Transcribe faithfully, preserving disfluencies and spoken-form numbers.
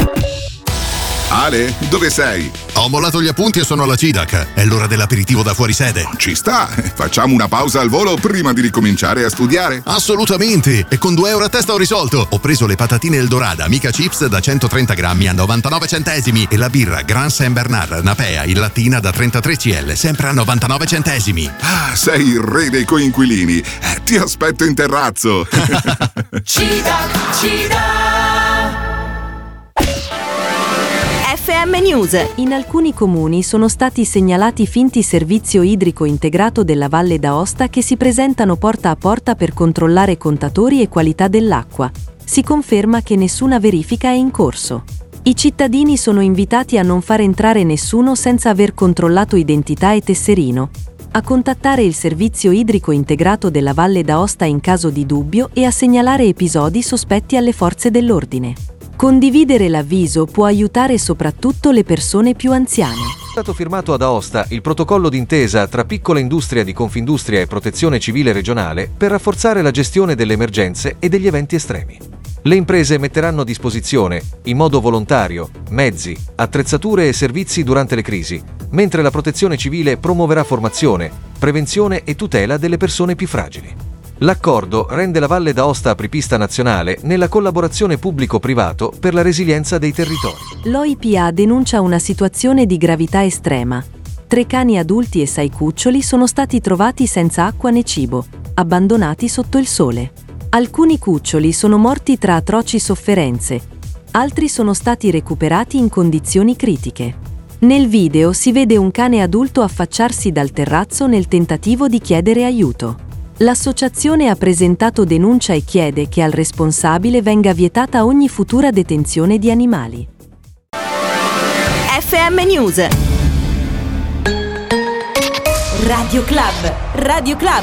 Ale, dove sei? Ho mollato gli appunti e sono alla C I D A C. È l'ora dell'aperitivo da fuori sede. Ci sta. Facciamo una pausa al volo prima di ricominciare a studiare? Assolutamente. E con due euro a testa ho risolto. Ho preso le patatine Eldorada Mica Chips da centotrenta grammi a novantanove centesimi e la birra Grand Saint Bernard Napea in lattina da trentatré centilitri sempre a novantanove centesimi. Ah, sei il re dei coinquilini. Eh, ti aspetto in terrazzo. C I D A C, C I D A C. F M News. In alcuni comuni sono stati segnalati finti servizio idrico integrato della Valle d'Aosta che si presentano porta a porta per controllare contatori e qualità dell'acqua. Si conferma che nessuna verifica è in corso. I cittadini sono invitati a non far entrare nessuno senza aver controllato identità e tesserino, a contattare il servizio idrico integrato della Valle d'Aosta in caso di dubbio e a segnalare episodi sospetti alle forze dell'ordine. Condividere l'avviso può aiutare soprattutto le persone più anziane. È stato firmato ad Aosta il protocollo d'intesa tra Piccola Industria di Confindustria e Protezione Civile Regionale per rafforzare la gestione delle emergenze e degli eventi estremi. Le imprese metteranno a disposizione, in modo volontario, mezzi, attrezzature e servizi durante le crisi, mentre la Protezione Civile promuoverà formazione, prevenzione e tutela delle persone più fragili. L'accordo rende la Valle d'Aosta apripista nazionale nella collaborazione pubblico-privato per la resilienza dei territori. L'O I P A denuncia una situazione di gravità estrema. Tre cani adulti e sei cuccioli sono stati trovati senza acqua né cibo, abbandonati sotto il sole. Alcuni cuccioli sono morti tra atroci sofferenze, altri sono stati recuperati in condizioni critiche. Nel video si vede un cane adulto affacciarsi dal terrazzo nel tentativo di chiedere aiuto. L'associazione ha presentato denuncia e chiede che al responsabile venga vietata ogni futura detenzione di animali. F M News. Radio Club. Radio Club.